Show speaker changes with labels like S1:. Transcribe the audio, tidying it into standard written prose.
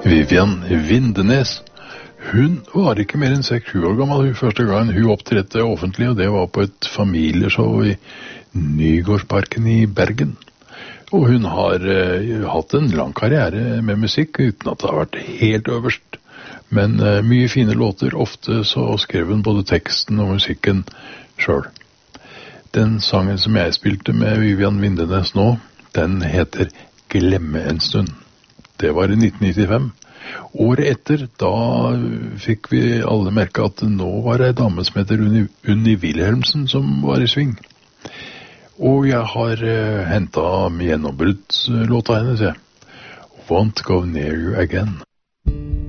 S1: Vivian Vindenes. Hun var ikke mer enn 6-7 år gammel hun første gang hun opptrådte offentlig, og det var på et familieshow i Nygårdsparken i Bergen. Og hun har hatt en lang karriere med musikk uten at det har vært helt øverst. Men mye fine låter, ofte så skrev hun både teksten og musikken selv. Den sangen som jeg spilte med Vivian Vindenes nå, den heter Glemme en stund. Det var i 1995. Året etter, da fikk vi alle merke at nå var det en dame som heter Unni Wilhelmsen som var i sving. Og jeg har hentet gjennombruddslåta hennes, jeg. Won't Go Near You Again.